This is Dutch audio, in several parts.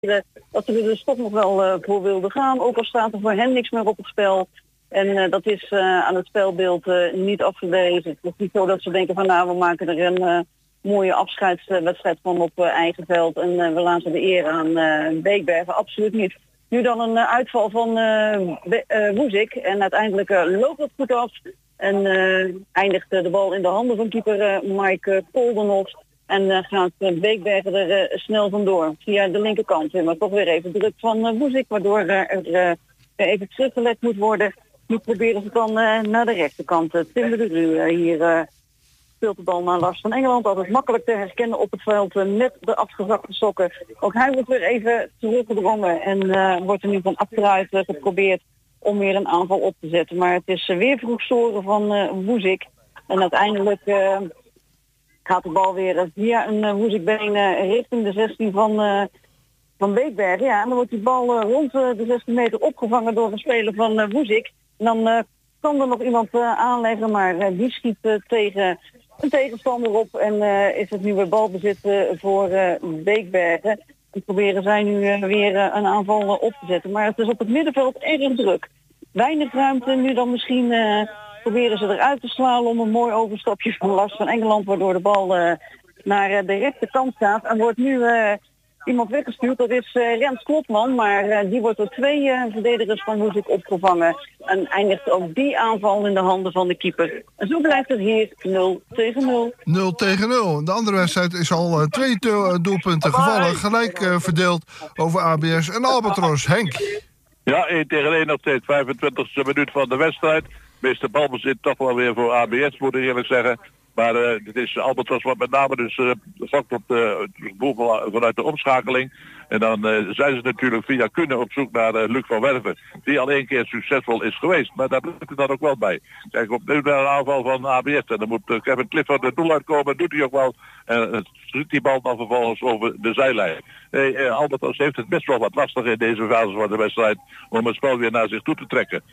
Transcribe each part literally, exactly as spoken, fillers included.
dat ze er dus toch nog wel uh, voor wilden gaan. Ook al staat er voor hen niks meer op het spel. En uh, dat is uh, aan het spelbeeld uh, niet afgewezen. Het is niet zo dat ze denken van nou, we maken er een uh, mooie afscheidswedstrijd van op uh, eigen veld. En uh, we laten de eer aan uh, Beekbergen. Absoluut niet. Nu dan een uh, uitval van uh, Be- uh, Woezik. En uiteindelijk uh, loopt het goed af. En uh, eindigt uh, de bal in de handen van keeper uh, Mike uh, Koldenhoff. En uh, gaat uh, Beekbergen er uh, snel vandoor. Via de linkerkant. Maar toch weer even druk van uh, Woezik. Waardoor uh, er uh, even teruggelegd moet worden. Nu proberen ze dan uh, naar de rechterkant. Uh, Tim de Rue uh, hier uh, speelt de bal naar Lars van Engeland. Altijd makkelijk te herkennen op het veld uh, met de afgezakte sokken. Ook hij wordt weer even teruggedrongen. En uh, wordt er nu van achteruit uh, geprobeerd om weer een aanval op te zetten. Maar het is uh, weer vroeg storen van uh, Woezik. En uiteindelijk uh, gaat de bal weer via een uh, Woezikbeen uh, richting de zestien van... Uh, van Beekbergen. Ja, en dan wordt die bal uh, rond uh, de zestien meter opgevangen door een speler van uh, Woezik. En dan uh, kan er nog iemand uh, aanleggen, maar uh, die schiet uh, tegen een tegenstander op. En uh, is het nu weer balbezit uh, voor uh, Beekbergen. En proberen zij nu uh, weer uh, een aanval uh, op te zetten. Maar het is op het middenveld erg druk. Weinig ruimte, nu dan misschien uh, proberen ze eruit te slaan om een mooi overstapje van Lars van Engeland, waardoor de bal uh, naar uh, de rechterkant gaat. En wordt nu... Uh, iemand weggestuurd, dat is uh, Rens Klopman, maar uh, die wordt door twee uh, verdedigers van Woezik opgevangen. En eindigt ook die aanval in de handen van de keeper. En zo blijft het hier nul tegen nul. nul tegen nul. De andere wedstrijd is al uh, twee to- doelpunten gevallen. Gelijk uh, verdeeld over A B S en Albatros. Henk. Ja, één tegen één nog steeds. vijfentwintigste minuut van de wedstrijd. Meeste balbezit toch wel weer voor A B S, moet ik eerlijk zeggen. Maar uh, het is Albatros wat met name dus uh, vakt op de boel vanuit de omschakeling. En dan uh, zijn ze natuurlijk via kunnen op zoek naar uh, Luc van Werven. Die al één keer succesvol is geweest. Maar daar blijft het dan ook wel bij. Kijk, op nu naar een aanval van A B S. En dan moet uh, Kevin Clifford het doel uitkomen. Doet hij ook wel. En uh, schiet die bal dan vervolgens over de zijlijn. Hey, uh, Albatros heeft het best wel wat lastig in deze fase van de wedstrijd. Om het spel weer naar zich toe te trekken.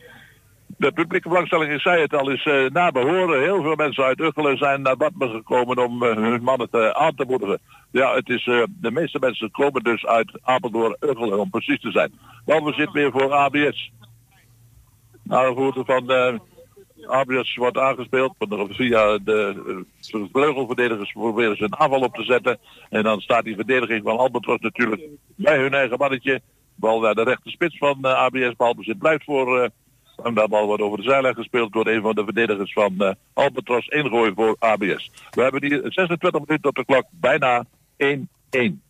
De publieke belangstelling, ik zei het al, is uh, na behoren. Heel veel mensen uit Uggelen zijn naar Badmen gekomen om uh, hun mannen te, aan te moedigen. Ja, het is, uh, de meeste mensen komen dus uit Apeldoorn, Uggelen, om precies te zijn. Dan we zitten weer voor A B S. Aanvoerder van uh, A B S wordt aangespeeld. Via de uh, vleugelverdedigers proberen ze een aanval op te zetten. En dan staat die verdediging van Albatros natuurlijk bij hun eigen mannetje. Bal naar de rechter spits van uh, A B S. Balbezit blijft voor... Uh, En dat bal wordt over de zijlijn gespeeld door een van de verdedigers van uh, Albatros. Ingooi voor A B S. We hebben hier zesentwintig minuten op de klok. Bijna één één.